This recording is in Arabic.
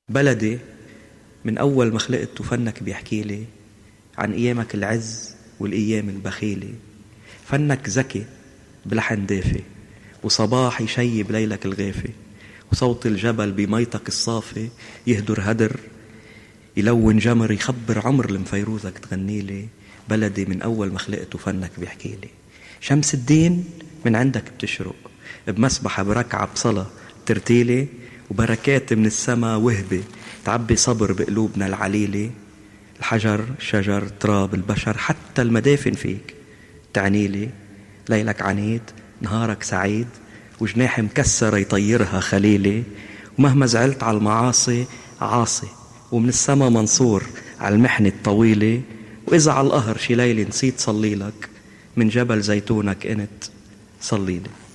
بلدي من أول ما خلقت وفنك بيحكيلي عن أيامك العز والأيام البخيلة. فنك ذكي بلحن دافي، وصباح يشيب ليلك الغافي، وصوت الجبل بميتك الصافي يهدر هدر، يلون جمر، يخبر عمر المفيروزك تغنيلي. بلدي من أول ما خلقت وفنك بيحكيلي. شمس الدين من عندك بتشرق بمسبحة بركعة بصلاة ترتيلي، وبركات من السما وهبة تعبي صبر بقلوبنا العليلة. الحجر، الشجر، تراب، البشر، حتى المدافن فيك تعنيلي. ليلك عنيد، نهارك سعيد، وجناح مكسر يطيرها خليلي. ومهما زعلت على المعاصي عاصي، ومن السما منصور على المحنة الطويلة. وإذا على القهر شي ليلة نسيت صليلك، من جبل زيتونك انت صليلي.